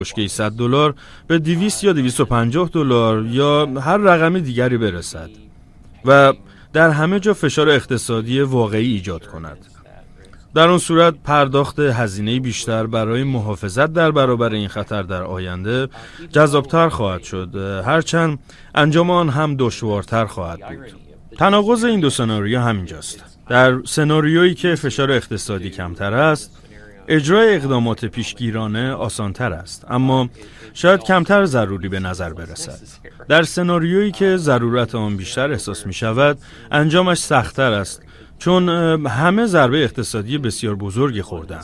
که $100 به 200 یا $250 یا هر رقم دیگری برسد و در همه جا فشار اقتصادی واقعی ایجاد کند. در اون صورت پرداخت هزینه بیشتر برای محافظت در برابر این خطر در آینده جذابتر خواهد شد، هرچند انجام آن هم دشوارتر خواهد بود. تناقض این دو سناریو همینجاست. در سناریویی که فشار اقتصادی کمتر است، اجرای اقدامات پیشگیرانه آسانتر است، اما شاید کمتر ضروری به نظر برسد. در سناریویی که ضرورت آن بیشتر احساس می شود، انجامش سخت‌تر است، چون همه ضربه اقتصادی بسیار بزرگی خوردند.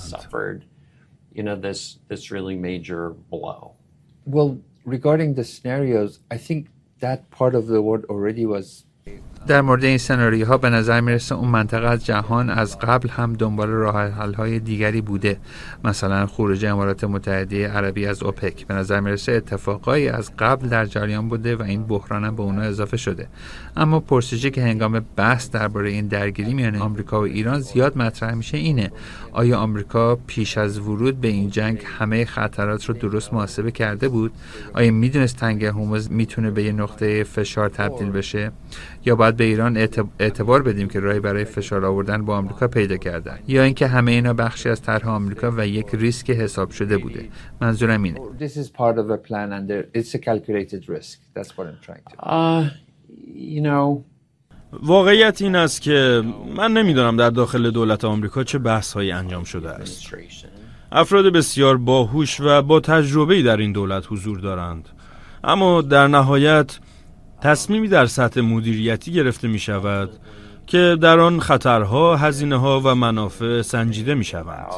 Well, regarding the scenarios, I think that part of the world already was. در مورد این سناریوها به نظر میرسه اون منطقه از جهان از قبل هم دنبال راه حل‌های دیگری بوده، مثلا خروج امارات متحده عربی از اوپک. به نظر میرسه اتفاقایی از قبل در جریان بوده و این بحران هم به اونها اضافه شده. اما پرسشی که هنگام بحث درباره این درگیری میان آمریکا و ایران زیاد مطرح میشه اینه: آیا آمریکا پیش از ورود به این جنگ همه خطرات رو درست محاسبه کرده بود؟ آیا میدونست تنگه هرمز میتونه به یه نقطه فشار تبدیل بشه؟ یا باید به ایران اعتبار بدیم که راهی برای فشار آوردن با آمریکا پیدا کردن، یا اینکه همه اینا بخشی از طرح آمریکا و یک ریسک حساب شده بوده؟ منظورم اینه. This is part of a plan and it's a calculated risk. That's what I'm trying to. You know. واقعیت این است که من نمیدونم در داخل دولت آمریکا چه بحث‌هایی انجام شده است. افراد بسیار باهوش و با تجربه‌ای در این دولت حضور دارند، اما در نهایت تصمیمی در سطح مدیریتی گرفته می شود که در آن خطرها، هزینه‌ها و منافع سنجیده می شوند.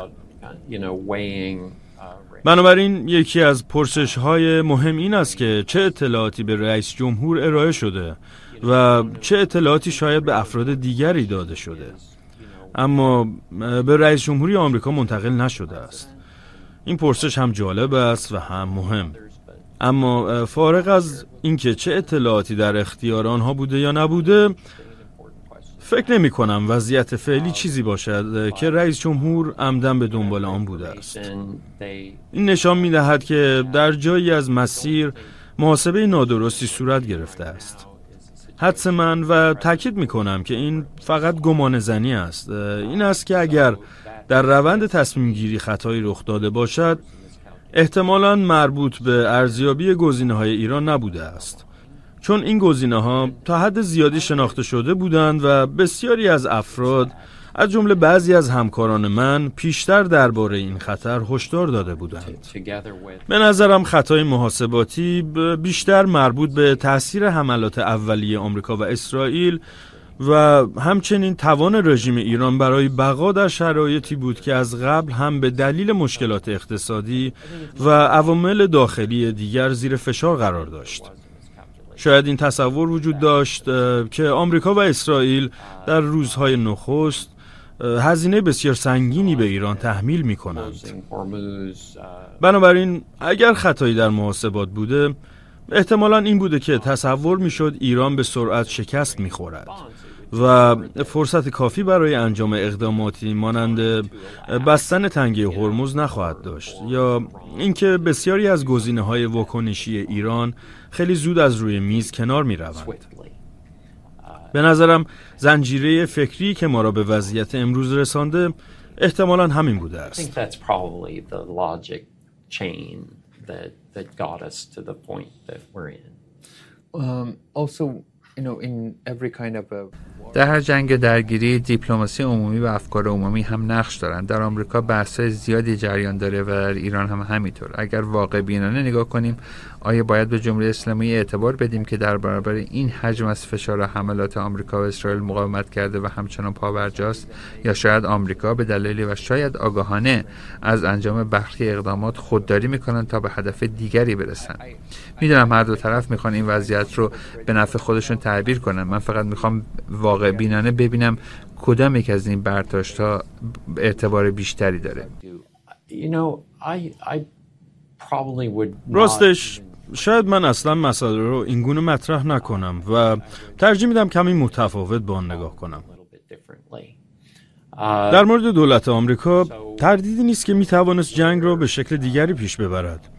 بنابراین یکی از پرسش‌های مهم این است که چه اطلاعاتی به رئیس جمهور ارائه شده و چه اطلاعاتی شاید به افراد دیگری داده شده، اما به رئیس جمهوری آمریکا منتقل نشده است. این پرسش هم جالب است و هم مهم. اما فارغ از اینکه چه اطلاعاتی در اختیار آنها بوده یا نبوده، فکر نمی کنم وضعیت فعلی چیزی باشد که رئیس جمهور عمدن به دنبال آن بوده است. این نشان می دهد که در جایی از مسیر محاسبه نادرستی صورت گرفته است. حدس من و تاکید می کنم که این فقط گمان زنی است، این است که اگر در روند تصمیم گیری خطایی رخ داده باشد، احتمالاً مربوط به ارزیابی گزینه‌های ایران نبوده است، چون این گزینه‌ها تا حد زیادی شناخته شده بودند و بسیاری از افراد از جمله بعضی از همکاران من پیشتر درباره این خطر هشدار داده بودند. به نظرم خطای محاسباتی بیشتر مربوط به تأثیر حملات اولیه آمریکا و اسرائیل و همچنین توان رژیم ایران برای بقا در شرایطی بود که از قبل هم به دلیل مشکلات اقتصادی و عوامل داخلی دیگر زیر فشار قرار داشت. شاید این تصور وجود داشت که آمریکا و اسرائیل در روزهای نخست هزینه بسیار سنگینی به ایران تحمیل می کنند. بنابراین اگر خطایی در محاسبات بوده، احتمالاً این بوده که تصور می شد ایران به سرعت شکست می خورد و فرصت کافی برای انجام اقداماتی مانند بستن تنگه هرمز نخواهد داشت، یا اینکه بسیاری از گزینه‌های واکنشی ایران خیلی زود از روی میز کنار می‌روند. به نظرم زنجیره فکری که ما را به وضعیت امروز رسانده احتمالاً همین بوده است. در هر جنگ درگیری دیپلماسی عمومی و افکار عمومی هم نقش دارند. در آمریکا بحث‌های زیادی جریان داره و در ایران هم همینطور. اگر واقع بینانه نگاه کنیم، آیا باید به جمهوری اسلامی اعتبار بدیم که در برابر این حجم از فشار و حملات آمریکا و اسرائیل مقاومت کرده و همچنان پابرجاست، یا شاید آمریکا به دلیلی و شاید آگاهانه از انجام برخی اقدامات خودداری میکنن تا به هدف دیگری برسن؟ میدونم هر دو طرف میخوان این وضعیت رو به نفع خودشون تعبیر کنن. من فقط میخوام واقع بینانه ببینم کدام یک از این برداشت‌ها اعتبار بیشتری داره. راستش شاید من اصلا مسئله رو اینگونه مطرح نکنم و ترجیح میدم کمی متفاوت به آن نگاه کنم. در مورد دولت آمریکا تردیدی نیست که میتوانست جنگ را به شکل دیگری پیش ببرد.